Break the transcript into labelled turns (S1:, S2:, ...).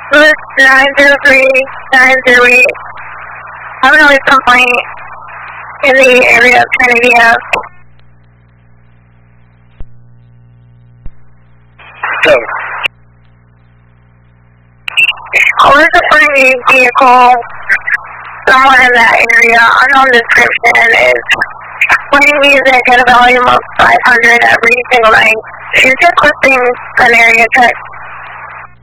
S1: Louis 903-908. I have a noise complaint in the area of Trinity Ave.
S2: So,
S1: I was referring to a vehicle somewhere in that area. Unknown description is playing music at a volume of 500 every single night. She's requesting an area check